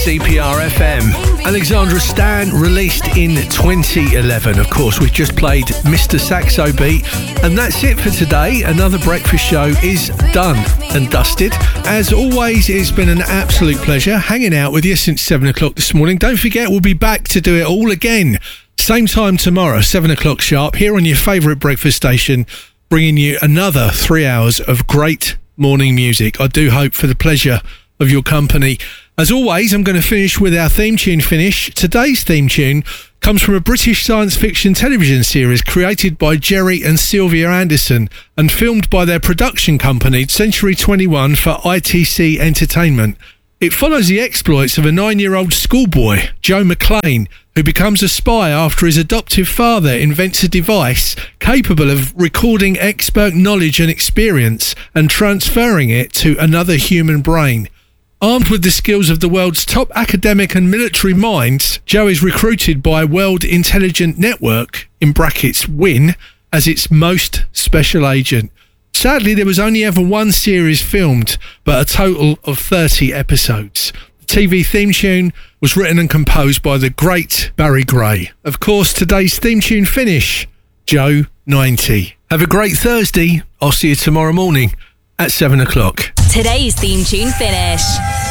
CPR FM. Alexandra Stan, released in 2011. Of course, we've just played Mr. Saxo Beat, and that's it for today. Another breakfast show is done and dusted. As always, it's been an absolute pleasure hanging out with you since 7 o'clock this morning. Don't forget, we'll be back to do it all again. Same time tomorrow, 7 o'clock sharp, here on your favourite breakfast station, bringing you another 3 hours of great morning music. I do hope for the pleasure of your company. As always, I'm going to finish with our theme tune finish. Today's theme tune comes from a British science fiction television series created by Jerry and Sylvia Anderson and filmed by their production company, Century 21, for ITC Entertainment. It follows the exploits of a 9-year-old schoolboy, Joe McLean, who becomes a spy after his adoptive father invents a device capable of recording expert knowledge and experience and transferring it to another human brain. Armed with the skills of the world's top academic and military minds, Joe is recruited by World Intelligence Network, in brackets WIN, as its most special agent. Sadly, there was only ever one series filmed, but a total of 30 episodes. The TV theme tune was written and composed by the great Barry Gray. Of course, today's theme tune finish, Joe 90. Have a great Thursday. I'll see you tomorrow morning at 7 o'clock. Today's theme tune finish.